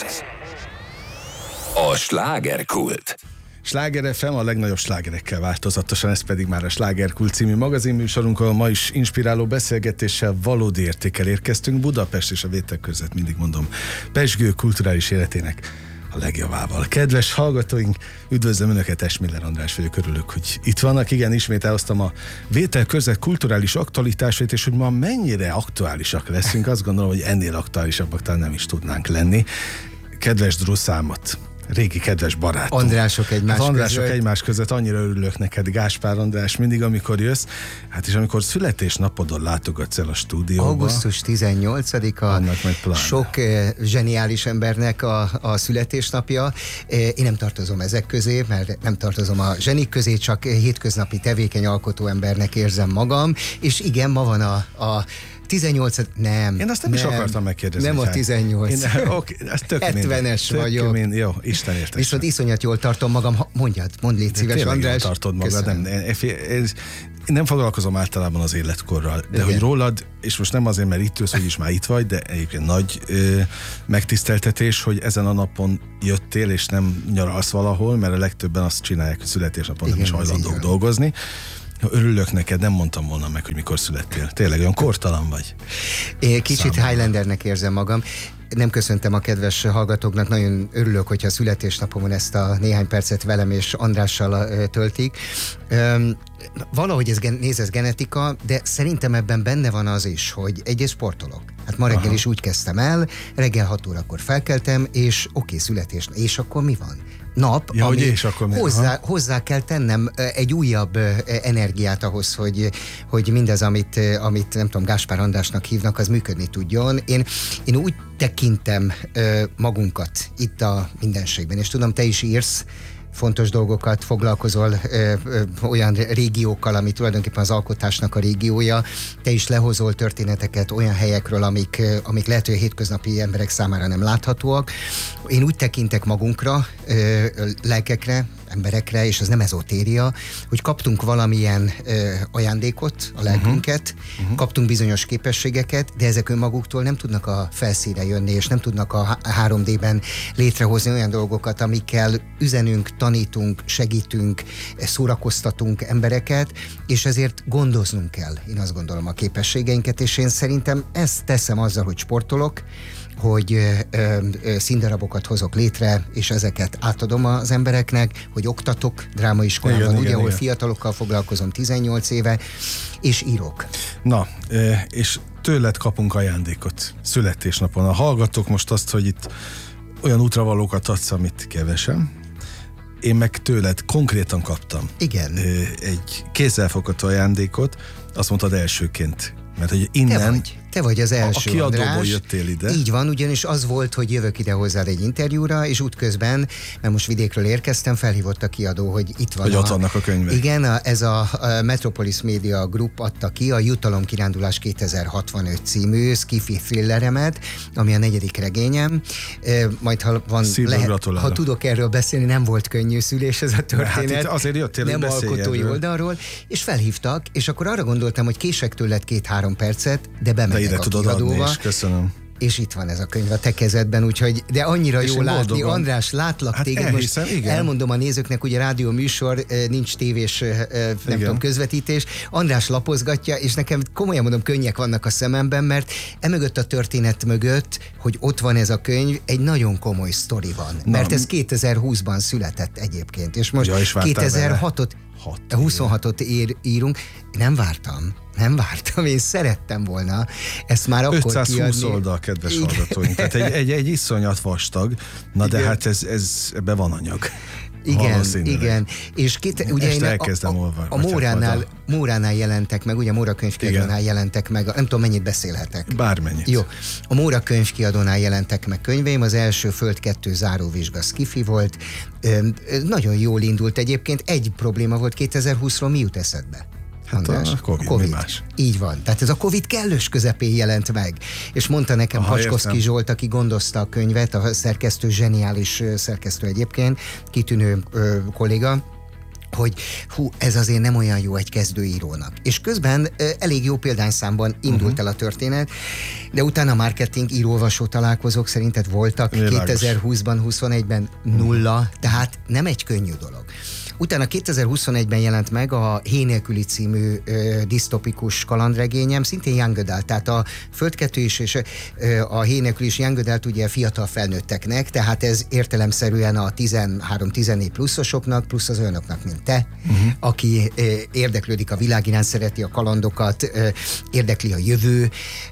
A slágerkult. Sláger FM a legnagyobb slágerekkel változatosan, ez pedig már a Slágerkult című magazinműsorunk, ahol ma is inspiráló beszélgetéssel valódi értékkel érkeztünk Budapest és a Vétel között, mindig mondom, pezsgő kulturális életének a legjavával. Kedves hallgatóink, üdvözlöm Önöket, Esmiller András vagyok, örülök, hogy itt vannak. Igen, ismét elhoztam a Vétel között kulturális aktualitásait, és hogy ma mennyire aktuálisak leszünk, azt gondolom, hogy ennél aktuálisabbak talán nem is tudnánk lenni. Kedves Drusszámot, régi kedves barátom. Andrások egymás között, annyira örülök neked, Gáspár András, mindig, amikor jössz. Hát és amikor születésnapodon látogatsz el a stúdióba. Augusztus 18-a, sok zseniális embernek a születésnapja. Én nem tartozom ezek közé, mert nem tartozom a zsenik közé, csak hétköznapi tevékeny alkotó embernek érzem magam. És igen, ma van a 18... Nem. Én azt nem is akartam megkérdezni. Nem a 18. Ez tök 70-es vagyok. Jó, Isten értes. Viszont iszonyat jól tartom magam. Mondd légy szíves, tényleg András. Jól tartod magad. Én nem foglalkozom általában az életkorral, de igen. Hogy rólad, és most nem azért, mert itt ülsz, hogy is már itt vagy, de egyébként nagy megtiszteltetés, hogy ezen a napon jöttél, és nem nyaralsz valahol, mert a legtöbben azt csinálják, hogy születésnapon nem is hajlandók dolgozni. Örülök neked, nem mondtam volna meg, hogy mikor születtél. Tényleg olyan kortalan vagy. Én kicsit Highlandernek érzem magam. Nem köszöntem a kedves hallgatóknak, nagyon örülök, hogyha a születésnapomon ezt a néhány percet velem és Andrással töltik. Valahogy ez genetika, de szerintem ebben benne van az is, hogy egyrészt sportolok. Hát ma reggel is úgy kezdtem el, reggel 6 órakor felkeltem, és születés. És akkor mi van? Nap, ja, ami hozzá kell tennem egy újabb energiát ahhoz, hogy mindez, amit nem tudom, Gáspár Andrásnak hívnak, az működni tudjon. Én úgy tekintem magunkat itt a mindenségben, és tudom, te is írsz fontos dolgokat, foglalkozol olyan régiókkal, ami tulajdonképpen az alkotásnak a régiója. Te is lehozol történeteket olyan helyekről, amik lehet, hogy a hétköznapi emberek számára nem láthatóak. Én úgy tekintek magunkra, lelkekre, emberekre, és az nem ezotéria, hogy kaptunk valamilyen ajándékot, a lelkünket, kaptunk bizonyos képességeket, de ezek önmaguktól nem tudnak a felszínre jönni, és nem tudnak a 3D-ben létrehozni olyan dolgokat, amikkel üzenünk, tanítunk, segítünk, szórakoztatunk embereket, és ezért gondoznunk kell, én azt gondolom, a képességeinket, és én szerintem ezt teszem azzal, hogy sportolok, hogy színdarabokat hozok létre, és ezeket átadom az embereknek, hogy oktatok drámaiskolában, ahol fiatalokkal foglalkozom 18 éve, és írok. Na, és tőled kapunk ajándékot születésnapon. A hallgatók most azt, hogy itt olyan útravalókat adsz, amit kevesen. Én meg tőled konkrétan kaptam. Igen. Egy kézzelfogható ajándékot, azt mondtad elsőként, mert hogy innen... Te vagy az első, a kiadóból András. Jöttél ide. Így van, ugyanis az volt, hogy jövök ide hozzád egy interjúra, és útközben, mert most vidékről érkeztem, felhívott a kiadó, hogy itt van. Hogy ott vannak a könyvek. Igen, ez a Metropolis Media Group adta ki a Jutalomkirándulás 2065 című sci-fi thrilleremet, ami a 4. regényem. Majd ha tudok erről beszélni, nem volt könnyű szülés ez a történet. Hát azért jöttél, nem alkotói oldalról, és felhívtak, és akkor arra gondoltam, hogy kések tőled 2-3 percet, de bemegyek ide a tudod adni, és köszönöm. És itt van ez a könyv a te kezedben, úgyhogy, de annyira jó látni. Boldogan. András, látlak téged. Elhiszem, most igen. Elmondom a nézőknek, ugye rádió műsor, nincs tévés, nem tudom, közvetítés. András lapozgatja, és nekem komolyan mondom, könnyek vannak a szememben, mert emögött a történet mögött, hogy ott van ez a könyv, egy nagyon komoly sztori van. Mert ez 2020-ban született egyébként, és most 26-ot írunk. Nem vártam, én szerettem volna ezt már akkor 520 kiadni. oldal, kedves hallgatóink, tehát egy iszonyat vastag, na de hát ez ebben van anyag. Igen. És ugye én a Móránál jelentek meg, ugye a Móra könyvkiadónál jelentek meg, nem tudom mennyit beszélhetek. Bármennyit. Jó, a Móra könyvkiadónál jelentek meg könyveim, az első Föld 2 záróvizsga sci-fi volt, nagyon jól indult egyébként, egy probléma volt, 2020-ról mi jut eszedbe? Hát a Covid. Más. Így van. Tehát ez a Covid kellős közepén jelent meg. És mondta nekem Hacskowski Zsolt, aki gondozta a könyvet, a szerkesztő, zseniális szerkesztő egyébként, kitűnő kolléga, hogy ez azért nem olyan jó egy kezdőírónak. És közben elég jó példányszámban indult el a történet, de utána marketing író-olvasó találkozók szerinted voltak 2020-ban, 21-ben nulla, tehát nem egy könnyű dolog. Utána 2021-ben jelent meg a Héj nélküli című disztopikus kalandregényem, szintén young adult, tehát a Földkettő is és a Héj nélküli is young adult ugye fiatal felnőtteknek, tehát ez értelemszerűen a 13-14 pluszosoknak, plusz az olyanoknak, mint te, aki érdeklődik a világ iránt, szereti a kalandokat, érdekli a jövő,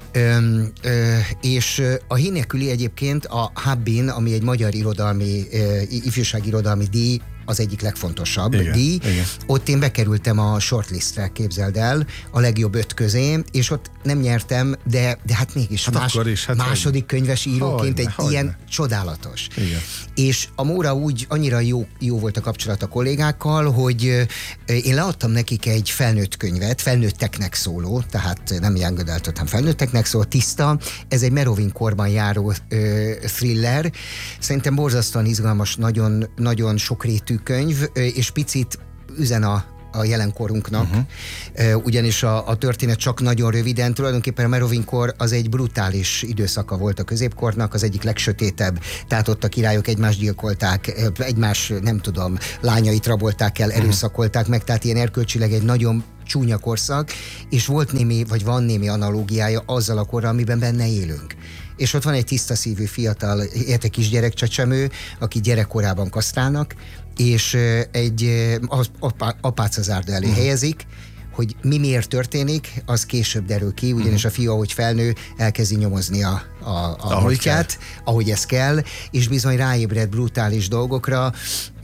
és a Héj nélküli egyébként a Hubbin, ami egy magyar ifjúságirodalmi díj, az egyik legfontosabb díj. Igen. Ott én bekerültem a shortlistre, képzeld el, a legjobb 5 közé, és ott nem nyertem, de hát mégis második könyves íróként ilyen csodálatos. Igen. És a Móra úgy annyira jó volt a kapcsolat a kollégákkal, hogy én leadtam nekik egy felnőtt könyvet, felnőtteknek szóló, tehát nem young adult, hanem felnőtteknek szóló, Tiszta. Ez egy Meroving korban járó thriller. Szerintem borzasztóan izgalmas, nagyon, nagyon sokrétű könyv, és picit üzen a jelenkorunknak, ugyanis a történet csak nagyon röviden, tulajdonképpen a Meroving-kor az egy brutális időszaka volt a középkornak, az egyik legsötétebb, tehát ott a királyok egymást gyilkolták, egymás, nem tudom, lányait rabolták el, erőszakolták meg, tehát ilyen erkölcsileg egy nagyon csúnya korszak, és van némi analógiája azzal a korral, amiben benne élünk. És ott van egy tiszta szívű fiatal, kisgyerek csecsemő, aki gyerekkorában kasztrálnak, és egy apácazárda elé helyezik, hogy mi miért történik, az később derül ki, ugyanis a fiú, ahogy felnő, elkezdi nyomozni a múltját, ahogy ez kell, és bizony ráébred brutális dolgokra,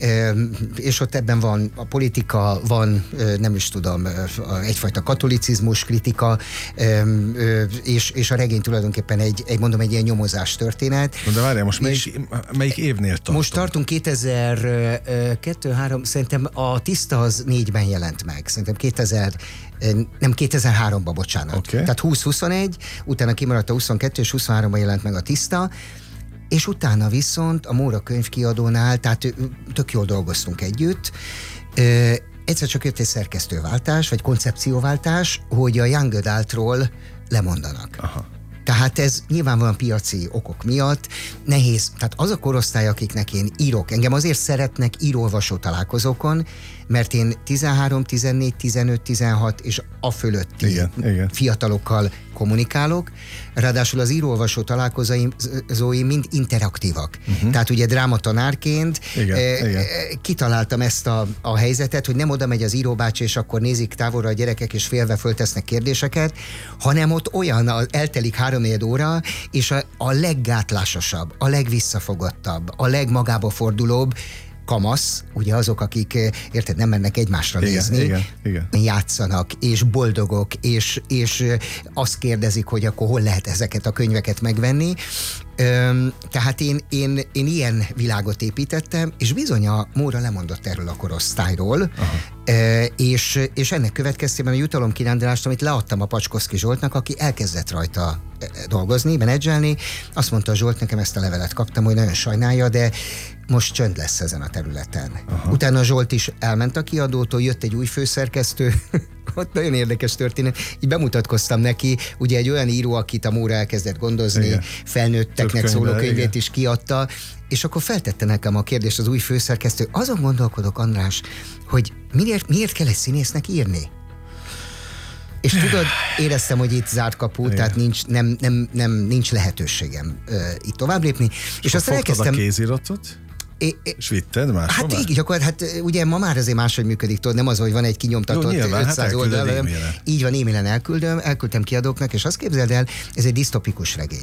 és ott ebben van a politika, van, nem is tudom, egyfajta katolicizmus kritika, és a regény tulajdonképpen egy ilyen nyomozás történet. De várjál, most melyik évnél tartunk? Most tartunk 2002-3, szerintem a Tiszta az 4-ben jelent meg, szerintem 2003-ban, bocsánat. Okay. Tehát 20-21, utána kimaradt a 22 és 23-ban jelent meg a Tiszta, és utána viszont a Móra könyvkiadónál, tehát tök jól dolgoztunk együtt, egyszer csak jött egy szerkesztőváltás, vagy koncepcióváltás, hogy a young adultról lemondanak. Aha. Tehát ez nyilvánvalóan piaci okok miatt nehéz. Tehát az a korosztály, akiknek én írok, engem azért szeretnek író-olvasó találkozókon, mert én 13, 14, 15, 16 és a fölötti fiatalokkal kommunikálok. Ráadásul az író-olvasó találkozóim mind interaktívak. Tehát ugye drámatanárként kitaláltam ezt a helyzetet, hogy nem oda megy az íróbácsi, és akkor nézik távolra a gyerekek, és félve föltesznek kérdéseket, hanem ott eltelik 3-4 óra, és a leggátlásosabb, a legvisszafogottabb, a legmagába fordulóbb kamasz, ugye azok, akik érted, nem mennek egymásra nézni, játszanak, és boldogok, és azt kérdezik, hogy akkor hol lehet ezeket a könyveket megvenni. Tehát én ilyen világot építettem, és bizony a Móra lemondott erről a korosztályról, és ennek következtében a jutalomkirándulást, amit leadtam a Pacskoszki Zsoltnak, aki elkezdett rajta dolgozni, menedzselni, azt mondta Zsolt, nekem ezt a levelet kaptam, hogy nagyon sajnálja, de most csönd lesz ezen a területen. Aha. Utána Zsolt is elment a kiadótól, jött egy új főszerkesztő, ott nagyon érdekes történet. Így bemutatkoztam neki, ugye egy olyan író, akit a Móra elkezdett gondozni, felnőtteknek szóló könyvét is kiadta, és akkor feltette nekem a kérdést az új főszerkesztő. Azon gondolkodok, András, hogy miért kell egy színésznek írni? És tudod, éreztem, hogy itt zárt kapu, tehát nincs lehetőségem itt tovább lépni. És aztán elkezdtem... a kéziratot? És vitted máshol? Hát így, gyakorlatilag, ugye ma már azért máshogy működik, tudod, nem az, hogy van egy kinyomtatott 500 oldal. Így van, e-mailen elküldtem kiadóknak, és azt képzeld el, ez egy disztopikus regény.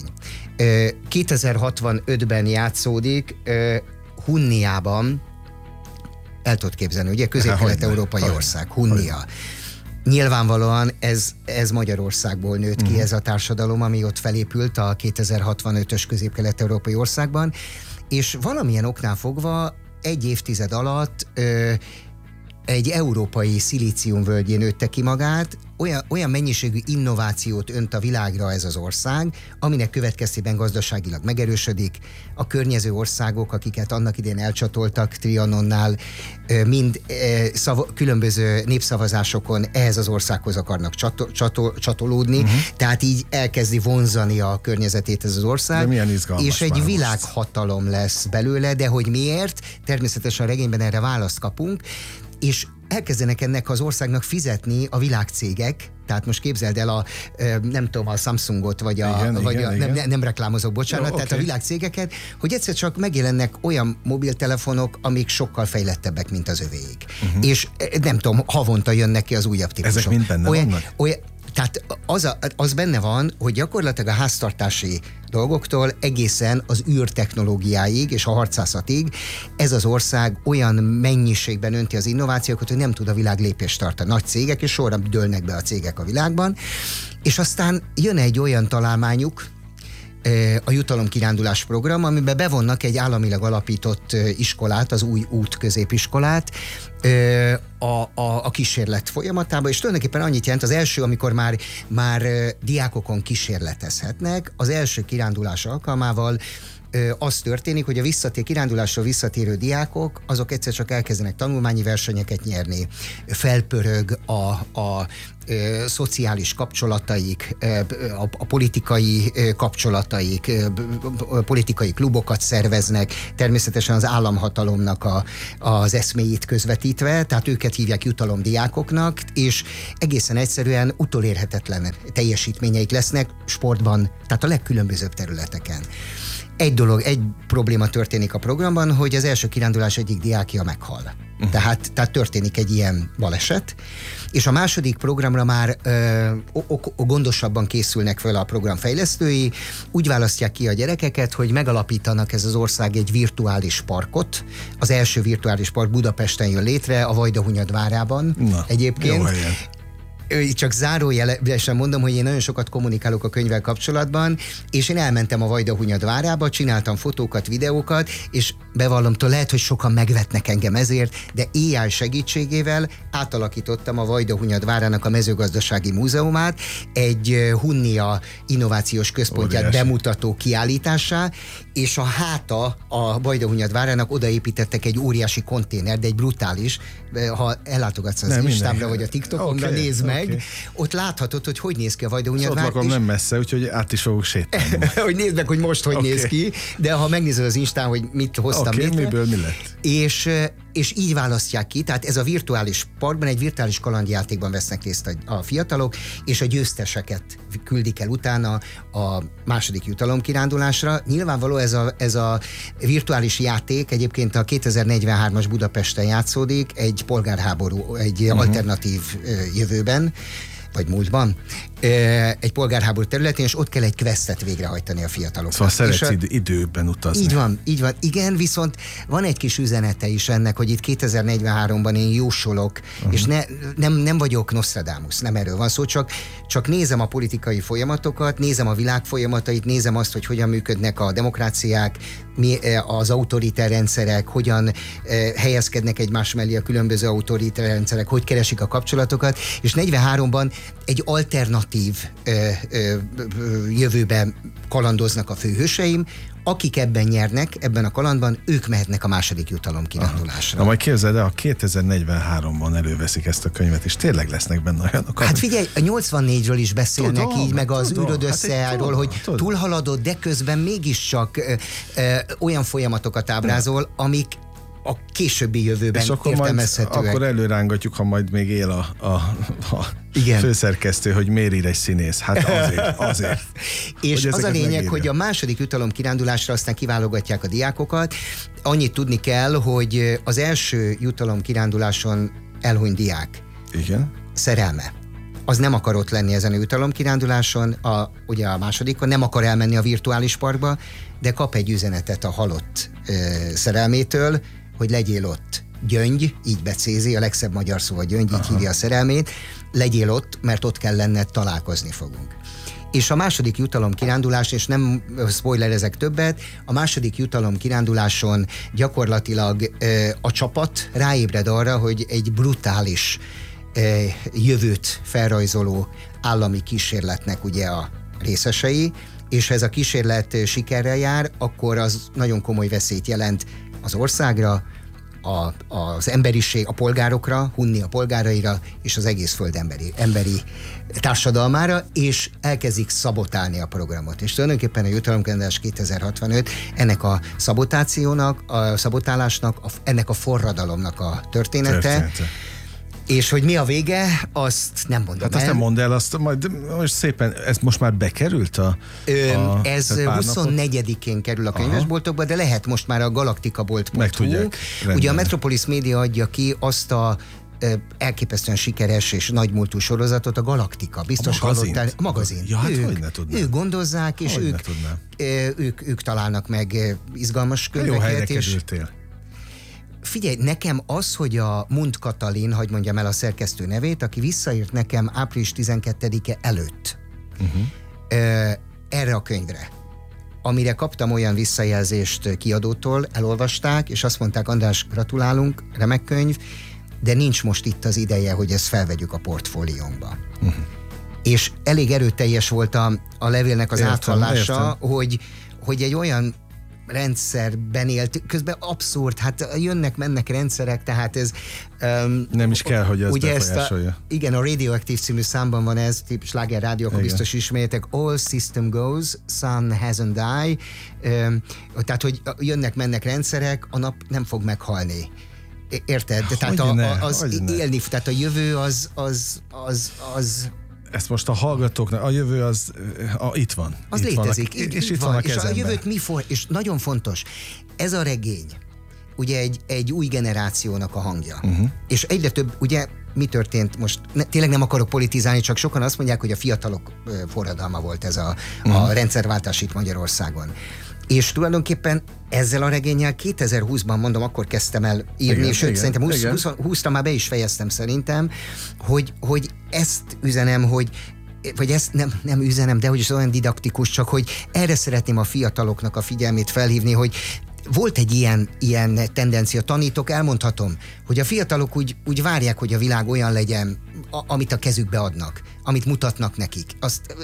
2065-ben játszódik, Hunniában, el tudod képzelni, ugye, közép-kelet-európai ország, Hunnia. Nyilvánvalóan ez Magyarországból nőtt ki, ez a társadalom, ami ott felépült a 2065-ös közép-kelet-európai országban, és valamilyen oknál fogva egy évtized alatt egy európai szilíciumvölgyén nőtte ki magát, olyan mennyiségű innovációt önt a világra ez az ország, aminek következtében gazdaságilag megerősödik. A környező országok, akiket annak idén elcsatoltak Trianonnál, mind különböző népszavazásokon ehhez az országhoz akarnak csatolódni, tehát így elkezdi vonzani a környezetét ez az ország. És egy világhatalom lesz belőle, de hogy miért? Természetesen a regényben erre választ kapunk, és elkezdenek ennek az országnak fizetni a világcégek, tehát most képzeld el nem tudom, a Samsungot, vagy nem reklámozok, bocsánat, tehát a világcégeket, hogy egyszer csak megjelennek olyan mobiltelefonok, amik sokkal fejlettebbek, mint az övéik. És nem tudom, havonta jönnek ki az újabb típusok. Ezek mind benne vannak? Tehát az benne van, hogy gyakorlatilag a háztartási dolgoktól egészen az űrtechnológiáig és a harcászatig ez az ország olyan mennyiségben önti az innovációkat, hogy nem tud a világ lépést tartani. Nagy cégek, és sorra dőlnek be a cégek a világban, és aztán jön egy olyan találmányuk, a jutalomkirándulás program, amiben bevonnak egy államilag alapított iskolát, az Új Út középiskolát a kísérlet folyamatába, és tulajdonképpen annyit jelent, az első, amikor már diákokon kísérletezhetnek, az első kirándulás alkalmával az történik, hogy a kirándulásról visszatérő diákok, azok egyszer csak elkezdenek tanulmányi versenyeket nyerni, felpörög a szociális kapcsolataik, a politikai kapcsolataik, politikai klubokat szerveznek, természetesen az államhatalomnak az eszméit közvetítve, tehát őket hívják jutalomdiákoknak, és egészen egyszerűen utolérhetetlen teljesítményeik lesznek sportban, tehát a legkülönbözőbb területeken. Egy probléma történik a programban, hogy az első kirándulás egyik diákja meghal. Tehát történik egy ilyen baleset, és a második programra már gondosabban készülnek fel a program fejlesztői, úgy választják ki a gyerekeket, hogy megalapítanak ez az ország egy virtuális parkot. Az első virtuális park Budapesten jön létre, a Vajdahunyad várában egyébként. Csak zárójelesen mondom, hogy én nagyon sokat kommunikálok a könyvvel kapcsolatban, és én elmentem a Vajdahunyad várába, csináltam fotókat, videókat, és bevallom, lehet, hogy sokan megvetnek engem ezért, de AI segítségével átalakítottam a Vajdahunyad várának a mezőgazdasági múzeumát egy Hunnia innovációs központját bemutató kiállítássá, és a háta a Vajdahunyad várának odaépítettek egy óriási konténer, de egy brutális, ha ellátogatsz az Instámra vagy a TikTokon, nézd meg, ott láthatod, hogy néz ki a Vajdahunyad vár. Ott lakom nem messze, úgyhogy át is fogok sétálni. Hogy nézd meg, hogy most hogy néz ki, de ha megnézed az Instán, hogy mit hoztam létre. Miből mi lett? És így választják ki, tehát ez a virtuális parkban, egy virtuális kalandjátékban vesznek részt a fiatalok, és a győzteseket küldik el utána a második jutalomkirándulásra. Nyilvánvaló ez a virtuális játék egyébként a 2043-as Budapesten játszódik, egy polgárháború, egy alternatív jövőben, vagy múltban, egy polgárháború területén, és ott kell egy questet végrehajtani a fiataloknak. Szóval szeretsz időben utazni. Így van. Igen, viszont van egy kis üzenete is ennek, hogy itt 2043-ban én jósolok, és nem vagyok Nostradamus, nem erről van szó, csak nézem a politikai folyamatokat, nézem a világ folyamatait, nézem azt, hogy hogyan működnek a demokráciák, az autoriter rendszerek, hogyan helyezkednek egymás mellé a különböző autoriter rendszerek, hogy keresik a kapcsolatokat, és 43-ban egy alternatív jövőben kalandoznak a főhőseim, akik ebben nyernek, ebben a kalandban, ők mehetnek a második jutalomkirándulásra. Na majd képzeld el, a 2043-ban előveszik ezt a könyvet, és tényleg lesznek benne olyanok. Hát figyelj, a 84-ről is beszélnek így, meg az űröd összeállról, hogy túlhaladott, de közben mégiscsak olyan folyamatokat ábrázol, amik a későbbi jövőben értelmezhetőek. Akkor előrángatjuk, ha majd még él a főszerkesztő, hogy miért ír egy színész. Hát azért. És az a lényeg, megírja, hogy a második jutalomkirándulásra aztán kiválogatják a diákokat. Annyit tudni kell, hogy az első jutalomkiránduláson elhunyt diák. Igen. Szerelme. Az nem akar ott lenni ezen a jutalomkiránduláson, ugye a másodikon, nem akar elmenni a virtuális parkba, de kap egy üzenetet a halott szerelmétől, hogy legyél ott. Gyöngy, így becézi, a legszebb magyar szó a gyöngy, így hívja a szerelmét, legyél ott, mert ott kell lenned, találkozni fogunk. És a második jutalomkirándulás, és nem spoilerezek többet, a második jutalomkiránduláson gyakorlatilag a csapat ráébred arra, hogy egy brutális jövőt felrajzoló állami kísérletnek ugye a részesei, és ha ez a kísérlet sikerrel jár, akkor az nagyon komoly veszélyt jelent az országra, az emberiség, a polgárokra, Hunni a polgáraira, és az egész föld emberi társadalmára, és elkezdik szabotálni a programot. És tulajdonképpen a jutalomkirándulás 2065 ennek a szabotációnak, a szabotálásnak, ennek a forradalomnak a története. És hogy mi a vége, azt nem mondom el. Azt nem mondd el, azt majd most szépen, ez most már bekerült ez 24-én kerül a könyvesboltokba, de lehet most már a galaktika.hu. Ugye a Metropolis Media adja ki azt a elképesztően sikeres és nagymúltú sorozatot, a Galaktika. Biztos hallottál? A magazin. Ja, hát hogy ne tudnám. Ők gondozzák, és ők találnak meg izgalmas könyveket. Jó helyre kerültél. Figyelj, nekem az, hogy a Mund Katalin, hadd mondjam el a szerkesztő nevét, aki visszaírt nekem április 12-e előtt erre a könyvre, amire kaptam olyan visszajelzést kiadótól, elolvasták, és azt mondták, András, gratulálunk, remek könyv, de nincs most itt az ideje, hogy ezt felvegyük a portfóliónkba. És elég erőteljes volt a levélnek az áthallása, hogy egy olyan rendszerben élt, közben abszurd, hát jönnek-mennek rendszerek, tehát ez... nem is kell, hogy ez befolyásolja. Igen, a Radioactive című számban van ez, Sláger Rádió, akkor biztos ismerjétek, All System Goes, Sun Hasn't Died, tehát, hogy jönnek-mennek rendszerek, a nap nem fog meghalni. Érted? Tehát élni, tehát a jövő az ezt most a hallgatóknak, a jövő az itt van. Az itt létezik. És itt van a kezemben. És a jövőt és nagyon fontos, ez a regény, ugye egy új generációnak a hangja. És egyre több, ugye mi történt most, tényleg nem akarok politizálni, csak sokan azt mondják, hogy a fiatalok forradalma volt ez a rendszerváltás itt Magyarországon. És tulajdonképpen ezzel a regénnyel 2020-ban, mondom, akkor kezdtem el írni, sőt, szerintem 20-ra már be is fejeztem szerintem, hogy ezt üzenem, vagy ezt nem üzenem, de hogy is olyan didaktikus, csak hogy erre szeretném a fiataloknak a figyelmét felhívni, hogy volt egy ilyen tendencia, tanítok, elmondhatom, hogy a fiatalok úgy várják, hogy a világ olyan legyen, amit a kezükbe adnak, amit mutatnak nekik. Azt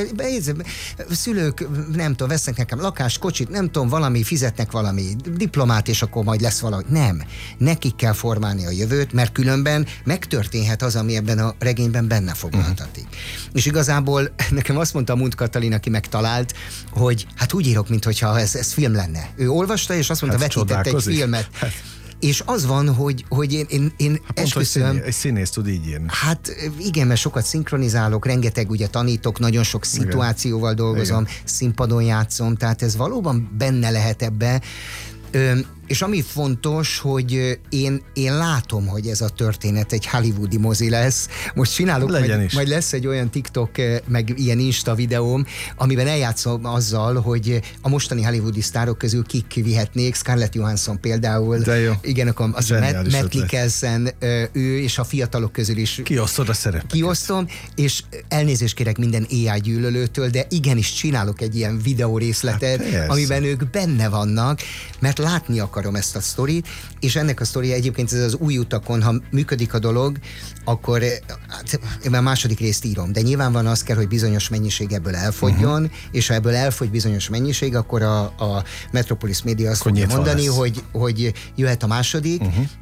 szülők, nem tudom, vesznek nekem lakást, kocsit, nem tudom, valami, fizetnek valami diplomát, és akkor majd lesz valahogy. Nem. Nekik kell formálni a jövőt, mert különben megtörténhet az, ami ebben a regényben benne foglaltatik. És igazából nekem azt mondta a Mund Katalin, aki megtalált, hogy hát úgy írok, mintha ez film lenne. Ő olvasta, és azt mondta, vetített egy filmet. És az van, hogy én esküszöm... Egy színész tud így írni. Hát igen, mert sokat szinkronizálok, rengeteg ugye tanítok, nagyon sok szituációval dolgozom, színpadon játszom, tehát ez valóban benne lehet ebbe. És ami fontos, hogy én látom, hogy ez a történet egy hollywoodi mozi lesz. Most csinálok, majd lesz egy olyan TikTok, meg ilyen Insta videóm, amiben eljátszom azzal, hogy a mostani hollywoodi sztárok közül kik vihetnék, Scarlett Johansson például. De jó. Igen, akkor Matt Mikkelsen, ő és a fiatalok közül is. Kiosztod a szerepeket. Kiosztom, és elnézést kérek minden AI gyűlölőtől, de igenis csinálok egy ilyen videó részletet, amiben ők benne vannak, mert látni akarom ezt a sztorit, és ennek a sztoria egyébként ez az új utakon, ha működik a dolog, akkor én a második részt írom, de nyilvánvalóan az kell, hogy bizonyos mennyiség ebből elfogyjon, és ha ebből elfogy bizonyos mennyiség, akkor a Metropolis Media azt fogja mondani, hogy jöhet a második,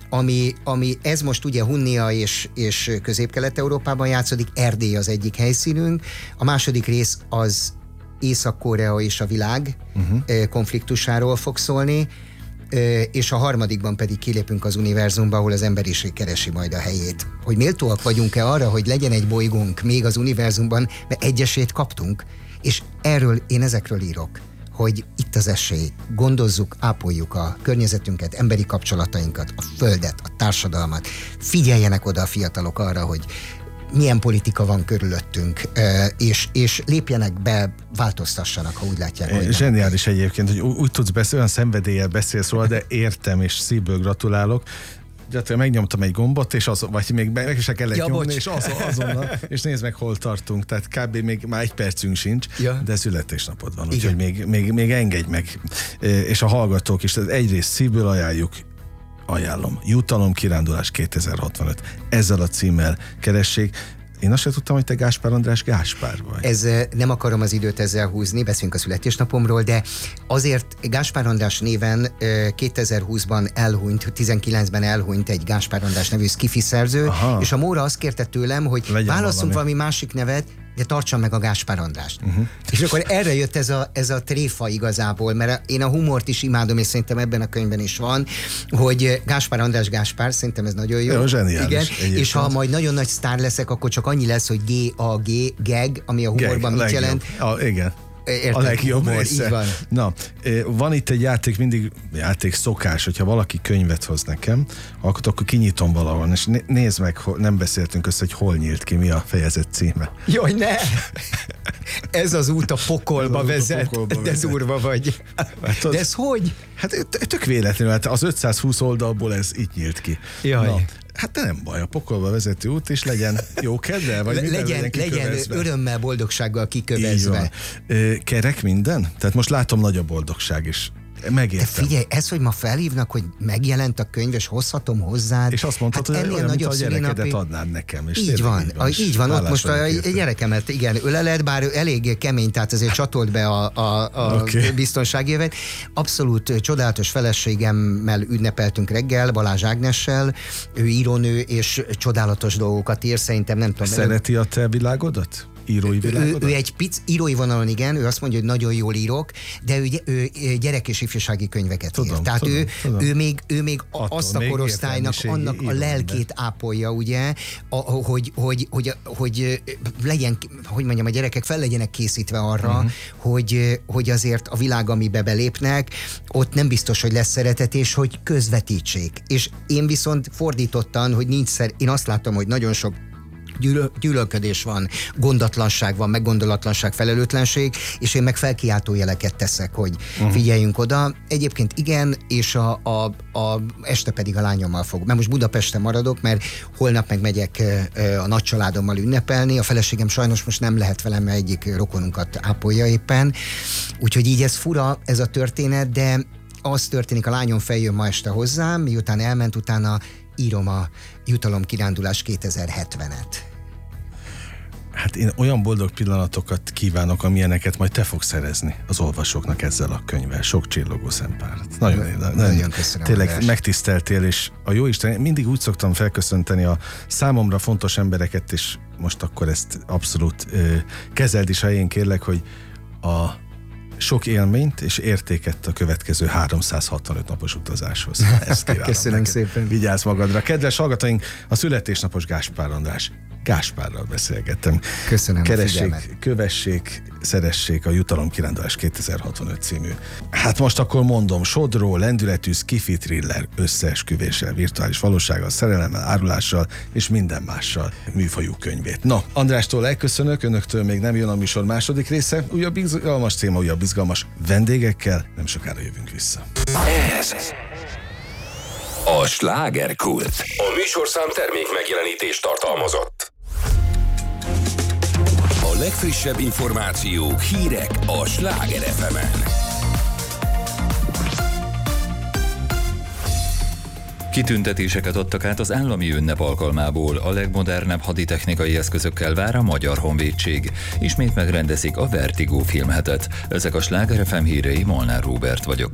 ami ez most ugye Hunnia és Közép-Kelet-Európában játszódik, Erdély az egyik helyszínünk, a második rész az Észak-Korea és a világ konfliktusáról fog szólni, és a harmadikban pedig kilépünk az univerzumba, ahol az emberiség keresi majd a helyét. Hogy méltóak vagyunk-e arra, hogy legyen egy bolygónk még az univerzumban, mert egy esélyt kaptunk, és én ezekről írok, hogy itt az esély, gondozzuk, ápoljuk a környezetünket, emberi kapcsolatainkat, a földet, a társadalmat, figyeljenek oda a fiatalok arra, hogy milyen politika van körülöttünk, és lépjenek be, változtassanak, ha úgy látják. Hogy zseniális egyébként, hogy úgy tudsz beszélni, olyan szenvedéllyel beszélsz róla, de értem, és szívből gratulálok. Gyakorlatilag megnyomtam egy gombot, és vagy még meg se kellett nyomni, bocs. és azonnal, és nézd meg, hol tartunk. Tehát kb. Még már 1 percünk sincs, de születésnapod van, úgyhogy még engedj meg. És a hallgatók is, tehát egyrészt szívből ajánlom. Jutalomkirándulás 2065. Ezzel a címmel keressék. Én azt sem tudtam, hogy te Gáspár András Gáspár vagy. Nem akarom az időt ezzel húzni, beszélünk a születésnapomról, de azért Gáspár András néven 2020-ban elhunyt, 19-ben elhunyt egy Gáspár András nevű skifi szerző, és a Móra azt kérte tőlem, hogy válasszunk valami másik nevet, de tartsam meg a Gáspár Andrást. És akkor erre jött ez a tréfa igazából, mert én a humort is imádom, és szerintem ebben a könyvben is van, hogy Gáspár András Gáspár, szerintem ez nagyon jó. Jó, zseniális. Igen. És ha majd nagyon nagy sztár leszek, akkor csak annyi lesz, hogy G-A-G, gag, ami a humorban mit jelent. Igen. Érted? A legjobb így van. Na, van itt egy játék szokás, hogyha valaki könyvet hoz nekem, akkor kinyitom valahol, és nézd meg, nem beszéltünk össze, hogy hol nyílt ki, mi a fejezet címe. Jaj, ne! Ez az út a pokolba vezet, de durva vagy. De ez hogy? Hát tök véletlenül, hát az 520 oldalból ez így nyílt ki. Jaj. Na, hát nem baj, a pokolba vezető út is legyen jó kedvel, vagy legyen örömmel, boldogsággal kikövezve. Kerek minden? Tehát most látom, nagy a boldogság is. Megértem. De figyelj, ez, hogy ma felhívnak, hogy megjelent a könyv, és hozhatom hozzád. És azt mondtad, hogy olyan, mint a gyerekedet adnád nekem. És így van, ott most a gyerekemet igen öleled, bár elég kemény, tehát azért csatolt be a biztonsági évet. Abszolút csodálatos feleségemmel ünnepeltünk reggel, Balázs Ágnessel, ő írónő, és csodálatos dolgokat ír, szerintem nem tudom. Szereti a te világodat? Írói világodat? Ő egy írói vonalon igen, ő azt mondja, hogy nagyon jól írok, de ő gyerek- és ifjúsági könyveket ír. Tehát ő még azt a korosztálynak, annak a lelkét ápolja, ugye, hogy legyen, hogy mondjam, a gyerekek fel legyenek készítve arra, hogy azért a világ, amibe belépnek, ott nem biztos, hogy lesz szeretet, és hogy közvetítsék. És én viszont fordítottan, hogy én azt látom, hogy nagyon sok gyűlölködés van, gondatlanság van, meggondolatlanság, felelőtlenség, és én meg felkiáltó jeleket teszek, hogy figyeljünk oda. Egyébként igen, és a este pedig a lányommal fog. Mert most Budapesten maradok, mert holnap meg megyek a nagycsaládommal ünnepelni. A feleségem sajnos most nem lehet velem, mert egyik rokonunkat ápolja éppen. Úgyhogy így ez fura, ez a történet, de az történik, a lányom feljön ma este hozzám, miután elment, utána írom a Jutalomkirándulás 2070-et. Hát én olyan boldog pillanatokat kívánok, amilyeneket majd te fogsz szerezni az olvasóknak ezzel a könyvvel. Sok csillogó szempárat. Nagyon köszönöm. Tényleg András. Megtiszteltél, és a Jóisten, mindig úgy szoktam felköszönteni a számomra fontos embereket, és most akkor ezt abszolút kezeld is, ha én kérlek, hogy a sok élményt és értéket a következő 365 napos utazáshoz. Ezt kívánom. Köszönöm szépen. Vigyázz magadra. Kedves hallgatóink, a születésnapos Gáspár András Gáspárral beszélgettem. Köszönöm. Keressék, kövessék, szeressék a Jutalomkirándulás 2065 című. Hát most akkor mondom, sodró, lendületű, skifi thriller, összeesküvéssel, virtuális valósággal, szerelemmel, árulással és minden mással műfajú könyvét. Na, Andrástól elköszönök, önöktől még nem jön a műsor második része, újabb izgalmas téma, újabb izgalmas vendégekkel, nem sokára jövünk vissza. Ez a slágerkult. A műsorszám termék megjelenítést tartalmazott. A legfrissebb információk, hírek a Sláger FM-en. Kitüntetéseket adtak át az állami ünnep alkalmából, a legmodernebb haditechnikai eszközökkel vár a Magyar Honvédség. Ismét megrendezik a Vertigo filmhetet. Ezek a Sláger FM hírei, Molnár Róbert vagyok.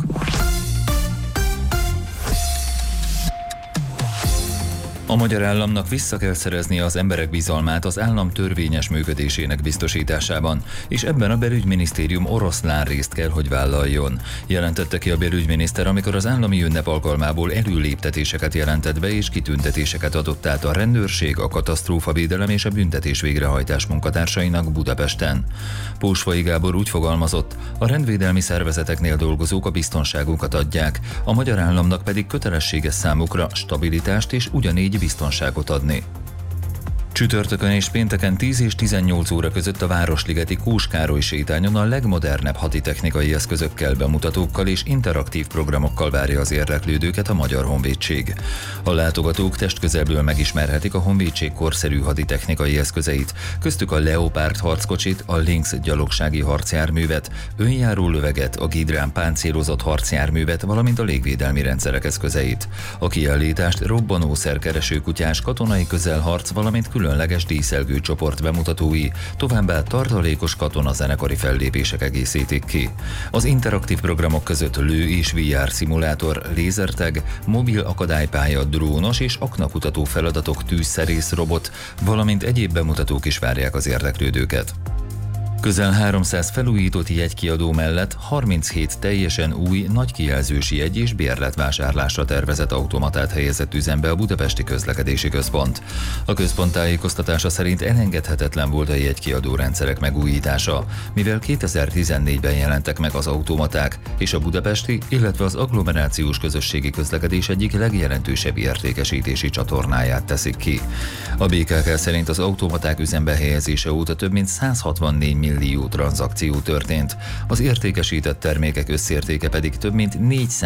A magyar államnak vissza kell szereznie az emberek bizalmát az állam törvényes működésének biztosításában, és ebben a belügyminisztérium oroszlán részt kell, hogy vállaljon. Jelentette ki a belügyminiszter, amikor az állami ünnep alkalmából előléptetéseket jelentett be és kitüntetéseket adott át a rendőrség, a katasztrófavédelem és a büntetés végrehajtás munkatársainak Budapesten. Pósfai Gábor úgy fogalmazott, a rendvédelmi szervezeteknél dolgozók a biztonságukat adják, a magyar államnak pedig kötelessége számukra stabilitást és ugyanígy biztonságot adni. Csütörtökön és pénteken 10 és 18 óra között a Városligeti Kós Károly sétányon a legmodernebb haditechnikai eszközökkel, bemutatókkal és interaktív programokkal várja az érdeklődőket a Magyar Honvédség. A látogatók testközelből megismerhetik a honvédség korszerű haditechnikai eszközeit, köztük a Leopard harckocsit, a Lynx gyalogsági harcjárművet, önjáró löveget, a Gidrán páncélozott harcjárművet, valamint a légvédelmi rendszerek eszközeit. A kiállítást robbanószerkeresőkutyás katonai közelharc, valamint különleges díszelgő csoport bemutatói, továbbá tartalékos katonazenekari fellépések egészítik ki. Az interaktív programok között lő- és VR szimulátor, lézertag, mobil akadálypálya, drónos és aknakutató feladatok, tűzszerész robot, valamint egyéb bemutatók is várják az érdeklődőket. Közel 300 felújított jegykiadó mellett 37 teljesen új, nagy kijelzős jegy- és bérletvásárlásra tervezett automatát helyezett üzembe a Budapesti Közlekedési Központ. A központ tájékoztatása szerint elengedhetetlen volt a jegykiadó rendszerek megújítása, mivel 2014-ben jelentek meg az automaták, és a budapesti, illetve az agglomerációs közösségi közlekedés egyik legjelentősebb értékesítési csatornáját teszik ki. A BKK szerint az automaták üzembe helyezése óta több mint 164 millió tranzakció történt, az értékesített termékek összértéke pedig több mint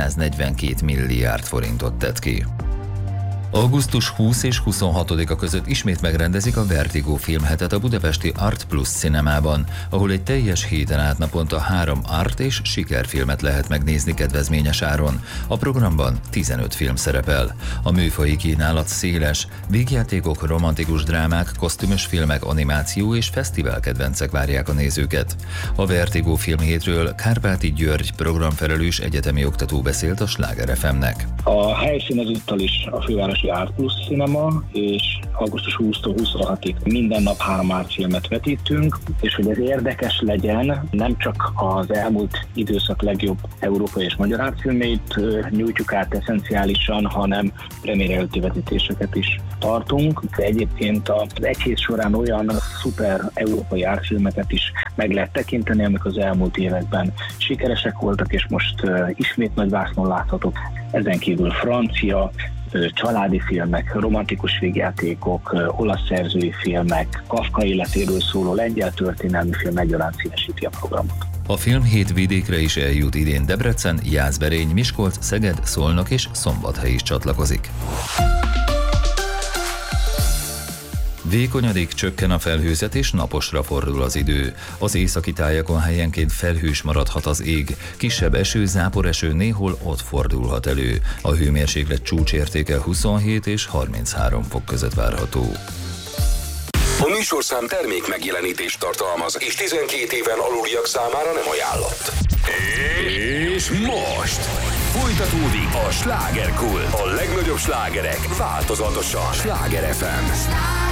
442 milliárd forintot tett ki. Augusztus 20 és 26-a között ismét megrendezik a Vertigo filmhetet a budapesti Art Plus cinemában, ahol egy teljes héten át naponta 3 art és sikerfilmet lehet megnézni kedvezményes áron. A programban 15 film szerepel. A műfaji kínálat széles, vígjátékok, romantikus drámák, kosztümös filmek, animáció és fesztivál kedvencek várják a nézőket. A Vertigo filmhétről Kárpáti György programfelelős egyetemi oktató beszélt a Sláger FM-nek. A helyszín ezúttal is a fővárosi Art Plus Cinema, és augusztus 20-tól 26-ig minden nap 3 art filmet vetítünk, és hogy ez érdekes legyen, nem csak az elmúlt időszak legjobb európai és magyar ártfilmeit nyújtjuk át eszenciálisan, hanem premier előtti vetítéseket is tartunk. De egyébként az egy hét során olyan szuper európai ártfilmeket is meg lehet tekinteni, amik az elmúlt években sikeresek voltak, és most ismét nagy vásznon láthatók. Ezen kívül francia, családi filmek, romantikus vígjátékok, olasz szerzői filmek, Kafka életéről szóló lengyel történelmi film egyaránt színesíti a programot. A filmhét vidékre is eljut idén. Debrecen, Jászberény, Miskolc, Szeged, Szolnok és Szombathely is csatlakozik. Vékonyadik, csökken a felhőzet és naposra fordul az idő. Az északi tájakon helyenként felhős maradhat az ég, kisebb eső, záporeső néhol ott fordulhat elő. A hőmérséklet csúcsértéke 27 és 33 fok között várható. A műsorszám termék megjelenítést tartalmaz, és 12 éven aluliak számára nem ajánlott. És most folytatódik a Slágerkult. A legnagyobb slágerek változatosan. Sláger FM.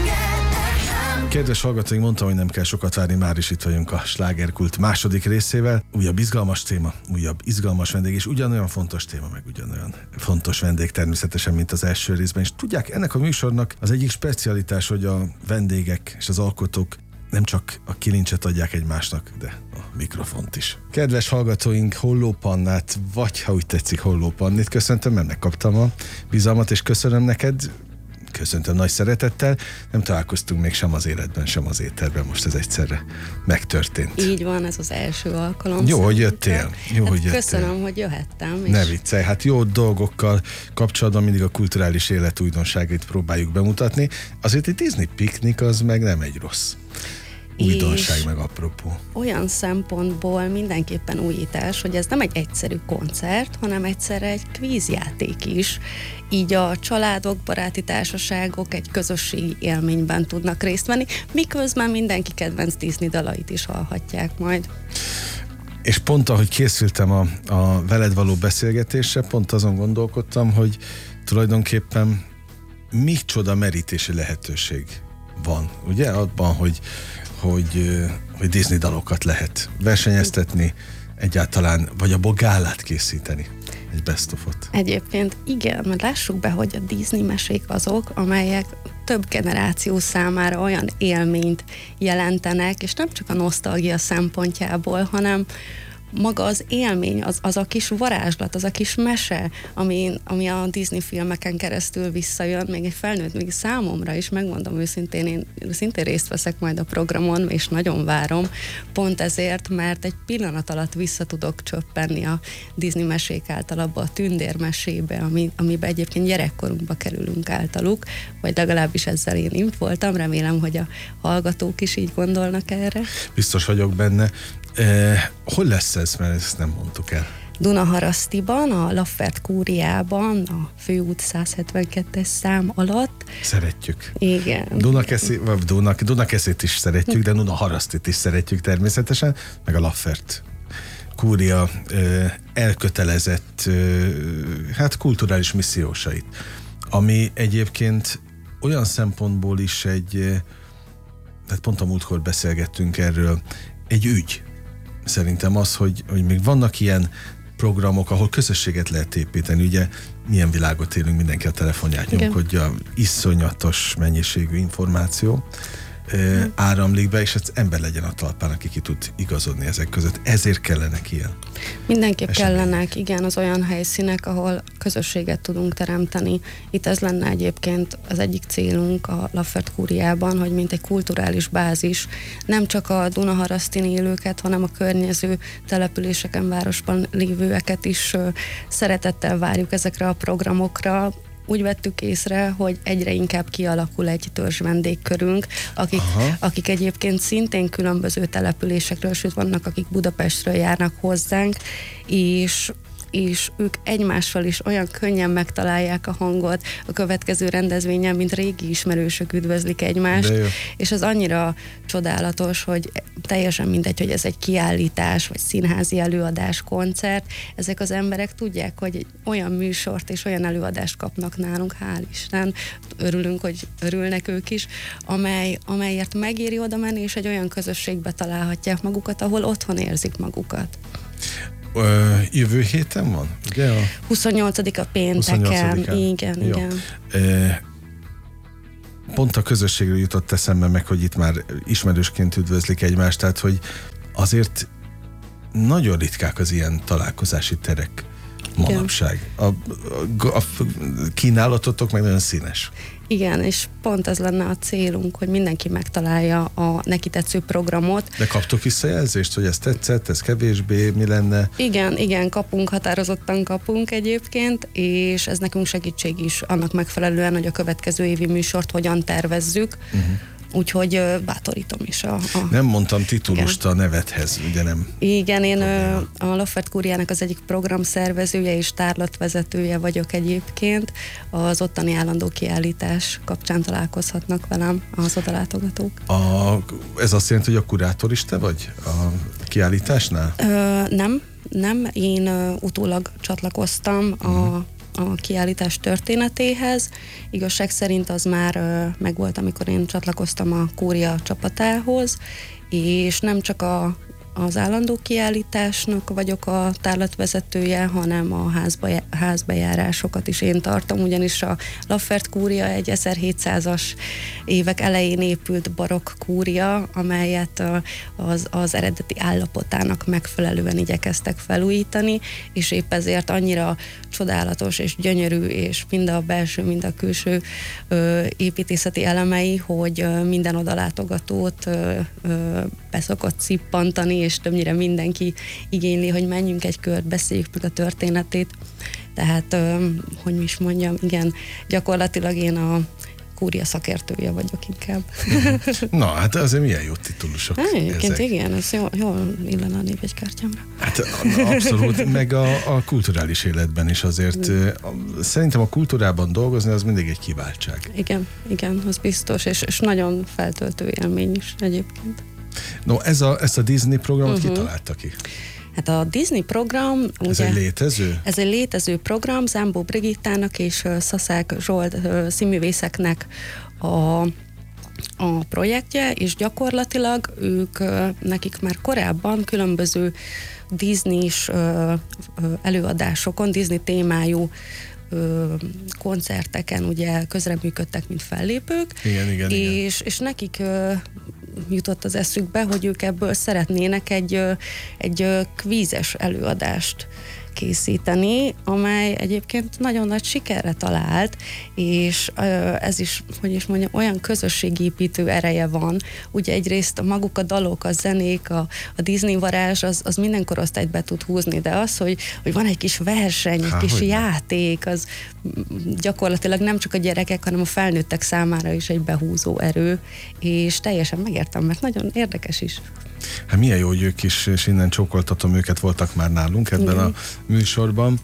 Kedves hallgatóink, mondtam, hogy nem kell sokat várni, már is itt vagyunk a Slágerkult második részével. Újabb izgalmas téma, újabb izgalmas vendég, és ugyanolyan fontos téma, meg ugyanolyan fontos vendég természetesen, mint az első részben. És tudják, ennek a műsornak az egyik specialitás, hogy a vendégek és az alkotók nem csak a kilincset adják egymásnak, de a mikrofont is. Kedves hallgatóink, Holló Pannát, vagy ha úgy tetszik, Holló Pannit köszöntöm, mert megkaptam a bizalmat, és köszönöm neked. Köszöntöm nagy szeretettel. Nem találkoztunk még sem az életben, sem az éterben, most ez egyszerre megtörtént. Így van, ez az első alkalom. Jó, hogy jöttél. Jó, hogy jöttél. Köszönöm, hogy jöhettem. Ne viccelj, hát jó dolgokkal kapcsolatban mindig a kulturális élet újdonságait próbáljuk bemutatni. Azért egy Disney piknik az meg nem egy rossz újdonság, meg apropó. Olyan szempontból mindenképpen újítás, hogy ez nem egy egyszerű koncert, hanem egyszerre egy kvízjáték is. Így a családok, baráti társaságok egy közösségi élményben tudnak részt venni, miközben mindenki kedvenc Disney dalait is hallhatják majd. És pont ahogy készültem a veled való beszélgetésre, pont azon gondolkodtam, hogy tulajdonképpen micsoda merítési lehetőség van, ugye? Abban, hogy Disney dalokat lehet versenyeztetni, egyáltalán, vagy abból gálát készíteni, egy best of-ot. Egyébként igen, mert lássuk be, hogy a Disney mesék azok, amelyek több generáció számára olyan élményt jelentenek, és nem csak a nosztalgia szempontjából, hanem maga az élmény, az a kis varázslat, az a kis mese, ami a Disney filmeken keresztül visszajön, még egy felnőtt, még számomra is, megmondom őszintén, én szintén részt veszek majd a programon, és nagyon várom, pont ezért, mert egy pillanat alatt vissza tudok csöppenni a Disney mesék által abba a tündérmesébe, amiben egyébként gyerekkorunkba kerülünk általuk, vagy legalábbis ezzel én itt voltam, remélem, hogy a hallgatók is így gondolnak erre. Biztos vagyok benne. Hol lesz ez, mert ezt nem mondtuk el? Dunaharasztiban, a Laffert kúriában, a főút 172-es szám alatt. Szeretjük. Igen. Dunakeszét is szeretjük, de Dunaharasztit is szeretjük természetesen, meg a Laffert kúria elkötelezett kulturális missziósait, ami egyébként olyan szempontból is tehát pont a múltkor beszélgettünk erről, egy ügy. Szerintem az, hogy még vannak ilyen programok, ahol közösséget lehet építeni. Ugye milyen világot élünk, mindenki a telefonját nyomkodja, iszonyatos mennyiségű információ áramlik be, és az ember legyen a talpán, aki ki tud igazodni ezek között. Ezért kellenek ilyen. Mindenképp kellenek, igen, az olyan helyszínek, ahol közösséget tudunk teremteni. Itt ez lenne egyébként az egyik célunk a Laffert kúriában, hogy mint egy kulturális bázis, nem csak a Dunaharasztin élőket, hanem a környező településeken, városban lévőeket is szeretettel várjuk ezekre a programokra. Úgy vettük észre, hogy egyre inkább kialakul egy törzs vendégkörünk, akik egyébként szintén különböző településekről, sőt vannak, akik Budapestről járnak hozzánk, és ők egymással is olyan könnyen megtalálják a hangot a következő rendezvényen, mint régi ismerősök üdvözlik egymást, és az annyira csodálatos, hogy teljesen mindegy, hogy ez egy kiállítás, vagy színházi előadás, koncert, ezek az emberek tudják, hogy olyan műsort és olyan előadást kapnak nálunk, hál' Isten, örülünk, hogy örülnek ők is, amelyért megéri oda menni, és egy olyan közösségbe találhatják magukat, ahol otthon érzik magukat. Jövő héten van? Ugye 28-a pénteken. 28-án. Igen. Pont a közösségről jutott eszembe meg, hogy itt már ismerősként üdvözlik egymást, tehát hogy azért nagyon ritkák az ilyen találkozási terek manapság. A kínálatotok meg nagyon színes. Igen, és pont ez lenne a célunk, hogy mindenki megtalálja a neki tetsző programot. De kaptok visszajelzést, hogy ez tetszett, ez kevésbé, mi lenne? Igen, határozottan kapunk egyébként, és ez nekünk segítség is annak megfelelően, hogy a következő évi műsort hogyan tervezzük. Úgyhogy bátorítom is Nem mondtam titulust a nevedhez, ugye nem? Igen, én a Laffert kúriának az egyik programszervezője és tárlatvezetője vagyok egyébként. Az ottani állandó kiállítás kapcsán találkozhatnak velem az odalátogatók. Ez azt jelenti, hogy a kurátor is te vagy a kiállításnál? Nem. Én utólag csatlakoztam a kiállítás történetéhez. Igazság szerint az már megvolt, amikor én csatlakoztam a kúria csapatához, és nem csak az állandó kiállításnak vagyok a tárlatvezetője, hanem a házbejárásokat is én tartom, ugyanis a Laffert kúria egy 1700-as évek elején épült barokk kúria, amelyet az eredeti állapotának megfelelően igyekeztek felújítani, és épp ezért annyira csodálatos és gyönyörű, és mind a belső, mind a külső építészeti elemei, hogy minden odalátogatót beszokott szippantani, és többnyire mindenki igényli, hogy menjünk egy kört, beszéljük meg a történetét. Tehát, hogy is mondjam, igen, gyakorlatilag én a kúria szakértője vagyok inkább. Na, hát azért milyen jó titulusok egyébként ezek. Igen, ez jól illene a névjegykártyámra. Hát abszolút, meg a kulturális életben is azért. Szerintem a kultúrában dolgozni az mindig egy kiváltság. Igen, az biztos, és nagyon feltöltő élmény is egyébként. No, ezt a Disney programot ki találta ki? Hát a Disney program... Ez egy létező? Ez egy létező program, Zámbó Brigittának és Szaszák Zsolt színművészeknek a projektje, és gyakorlatilag nekik már korábban különböző Disney-s előadásokon, Disney témájú koncerteken ugye közreműködtek, mint fellépők, igen. És nekik jutott az eszükbe, hogy ők ebből szeretnének egy kvízes előadást készíteni, amely egyébként nagyon nagy sikerre talált, és ez is, hogy is mondjam, olyan közösségépítő ereje van. Ugye egyrészt maguk a dalok, a zenék, a Disney varázs, az minden korosztályt be tud húzni, de az, hogy van egy kis verseny, egy kis játék, az gyakorlatilag nem csak a gyerekek, hanem a felnőttek számára is egy behúzó erő, és teljesen megértem, mert nagyon érdekes is. Hát milyen jó, hogy ők is, és innen csókoltatom őket, voltak már nálunk ebben a műsorban,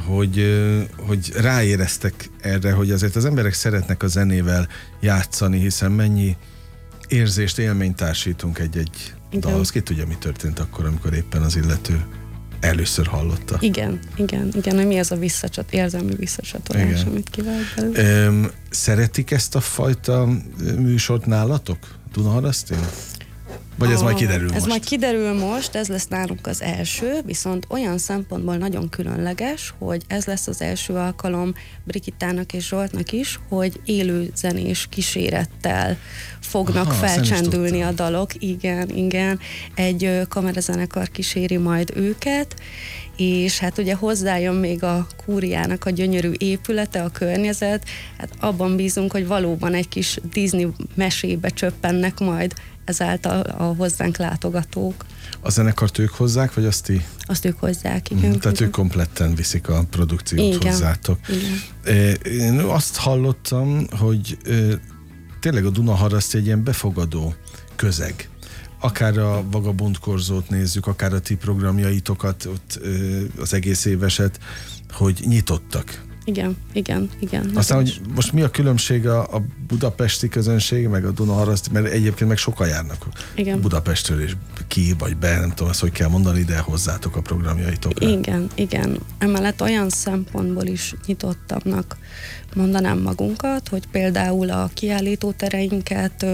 hogy ráéreztek erre, hogy azért az emberek szeretnek a zenével játszani, hiszen mennyi érzést, élményt társítunk egy dalhoz. Ki tudja, mi történt akkor, amikor éppen az illető először hallotta. Igen, hogy mi az a érzelmi visszacsatolás, amit kivált belőle. Szeretik ezt a fajta műsort nálatok, Dunaharasztin? Vagy ez majd kiderül most? Ez majd kiderül most, ez lesz nálunk az első, viszont olyan szempontból nagyon különleges, hogy ez lesz az első alkalom Brigittának és Zsoltnak is, hogy élő zenés kísérettel fognak felcsendülni a dalok. Igen. Egy kamerazenekar kíséri majd őket, és hát ugye hozzájön még a kúriának a gyönyörű épülete, a környezet, hát abban bízunk, hogy valóban egy kis Disney mesébe csöppennek majd ezáltal a hozzánk látogatók. A zenekart ők hozzák, vagy azt ti? Azt ők hozzák, igen. Tehát ők kompletten viszik a produkciót hozzátok. Igen. Én azt hallottam, hogy tényleg a Dunaharaszt egy ilyen befogadó közeg. Akár a Vagabond Korzót nézzük, akár a ti programjaitokat, ott az egész éveset, hogy nyitottak. Igen. Aztán, hogy most mi a különbség a budapesti közönség, meg a Dunaharaszti, mert egyébként meg sokan járnak Budapestről, és ki vagy be, nem tudom azt, hogy kell mondani, de hozzátok a programjaitokra. Igen. Emellett olyan szempontból is nyitottabbnak mondanám magunkat, hogy például a kiállítótereinket